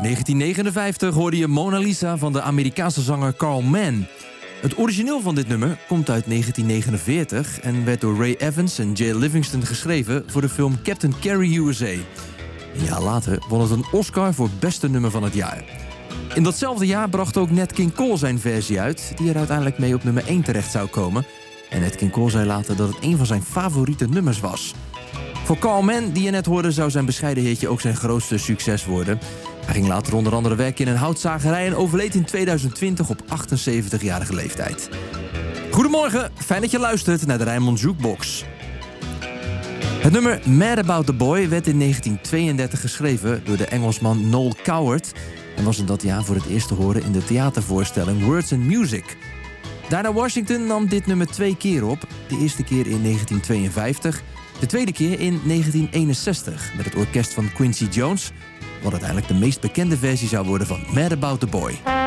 1959 hoorde je Mona Lisa van de Amerikaanse zanger Carl Mann. Het origineel van dit nummer komt uit 1949 en werd door Ray Evans en Jay Livingston geschreven voor de film Captain Carey USA. Een jaar later won het een Oscar voor beste nummer van het jaar. In datzelfde jaar bracht ook Nat King Cole zijn versie uit, die er uiteindelijk mee op nummer 1 terecht zou komen. En Nat King Cole zei later dat het een van zijn favoriete nummers was. Voor Carl Mann, die je net hoorde, zou zijn bescheiden hitje ook zijn grootste succes worden. Hij ging later onder andere werken in een houtzagerij en overleed in 2020 op 78-jarige leeftijd. Goedemorgen, fijn dat je luistert naar de Rijnmond Jukebox. Het nummer Mad About the Boy werd in 1932 geschreven door de Engelsman Noel Coward en was in dat jaar voor het eerst te horen in de theatervoorstelling Words and Music. Daarna Washington nam dit nummer 2 keer op. De eerste keer in 1952, de tweede keer in 1961 met het orkest van Quincy Jones, wat uiteindelijk de meest bekende versie zou worden van Mad About the Boy.